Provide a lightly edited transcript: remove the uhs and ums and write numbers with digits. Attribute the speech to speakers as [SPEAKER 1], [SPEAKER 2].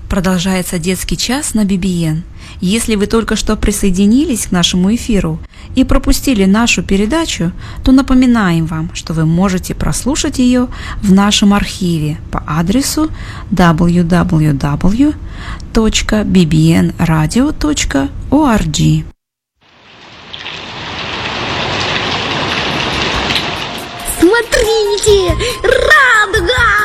[SPEAKER 1] Продолжается детский час на BBN. Если вы только что присоединились к нашему эфиру и пропустили нашу передачу, то напоминаем вам, что вы можете прослушать ее в нашем архиве по адресу www.bbnradio.org.
[SPEAKER 2] Смотрите! Радуга!